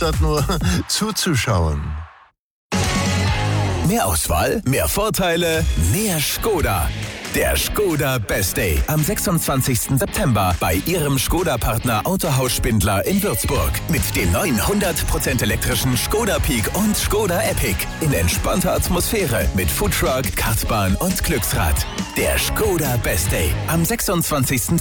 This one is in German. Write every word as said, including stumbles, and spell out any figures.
statt nur zuzuschauen. Mehr Auswahl, mehr Vorteile, mehr Škoda. Der Škoda Best Day am sechsundzwanzigsten September bei Ihrem Škoda-Partner Autohaus Spindler in Würzburg. Mit dem neuen hundert Prozent elektrischen Škoda Peak und Škoda Epic. In entspannter Atmosphäre mit Foodtruck, Kartbahn und Glücksrad. Der Škoda Best Day am sechsundzwanzigsten